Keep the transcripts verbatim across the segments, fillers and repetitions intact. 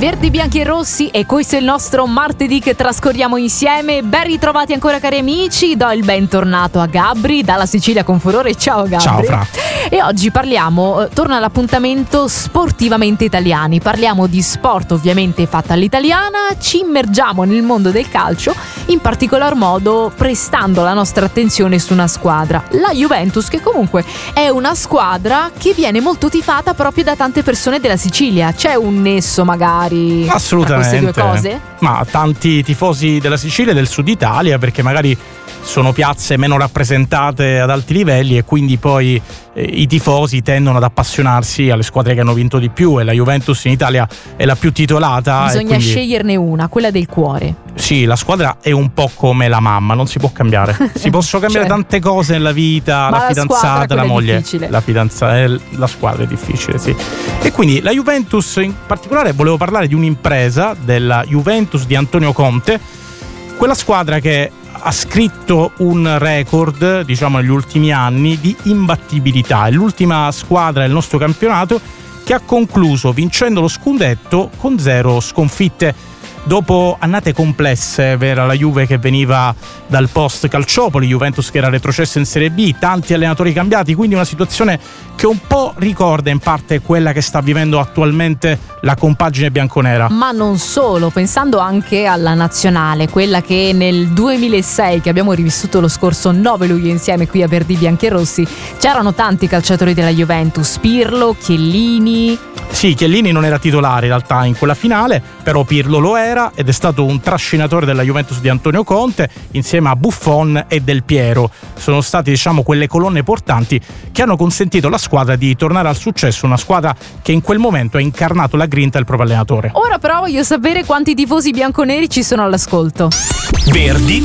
Verdi, bianchi e rossi, e questo è il nostro martedì che trascorriamo insieme. Ben ritrovati ancora, cari amici. Do il bentornato a Gabri dalla Sicilia con furore. Ciao Gabri. Ciao Fra. E oggi parliamo, torna l'appuntamento Sportivamente Italiani. Parliamo di sport ovviamente fatta all'italiana, ci immergiamo nel mondo del calcio, in particolar modo prestando la nostra attenzione su una squadra, la Juventus, che comunque è una squadra che viene molto tifata proprio da tante persone della Sicilia. C'è un nesso magari Assolutamente. tra queste due cose? Ma tanti tifosi della Sicilia e del Sud Italia, perché magari sono piazze meno rappresentate ad alti livelli e quindi poi eh, i tifosi tendono ad appassionarsi alle squadre che hanno vinto di più, e la Juventus in Italia è la più titolata. Bisogna e quindi, sceglierne una, quella del cuore. Sì, la squadra è un po' come la mamma, non si può cambiare. Si possono cambiare Cioè, tante cose nella vita, ma la la fidanzata, squadra, la quella è moglie, difficile. la fidanzata, eh, la squadra è difficile, sì. E quindi la Juventus, in particolare volevo parlare di un'impresa, della Juventus di Antonio Conte, quella squadra che ha scritto un record, diciamo, negli ultimi anni di imbattibilità. È l'ultima squadra del nostro campionato che ha concluso vincendo lo scudetto con zero sconfitte. Dopo annate complesse, vera, la Juve che veniva dal post Calciopoli, Juventus che era retrocessa in Serie B, tanti allenatori cambiati, quindi una situazione che un po' ricorda in parte quella che sta vivendo attualmente la compagine bianconera. Ma non solo, pensando anche alla nazionale, quella che nel duemilasei, che abbiamo rivissuto lo scorso nove luglio insieme qui a Verdi, bianchi e rossi, c'erano tanti calciatori della Juventus, Pirlo, Chiellini. Sì, Chiellini non era titolare in realtà in quella finale, però Pirlo lo era ed è stato un trascinatore della Juventus di Antonio Conte insieme a Buffon e Del Piero. Sono state, diciamo, quelle colonne portanti che hanno consentito alla squadra di tornare al successo, una squadra che in quel momento ha incarnato la grinta del proprio allenatore. Ora però voglio sapere quanti tifosi bianconeri ci sono all'ascolto. Verdi,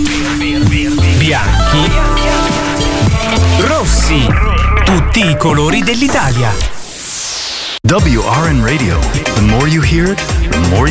bianchi, rossi, tutti i colori dell'Italia. W R N Radio. The more you hear it, the more